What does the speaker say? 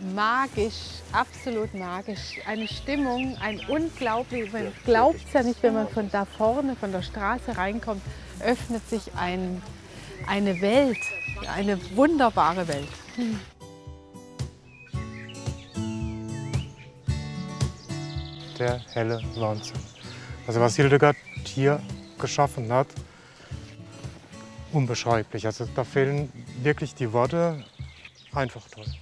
magisch, absolut magisch. Eine Stimmung, ein unglaublich, man glaubt es ja nicht, wenn man von da vorne, von der Straße reinkommt, öffnet sich eine Welt, eine wunderbare Welt. Der helle Wahnsinn. Also was Hildegard hier geschaffen hat, unbeschreiblich. Also da fehlen wirklich die Worte, einfach toll.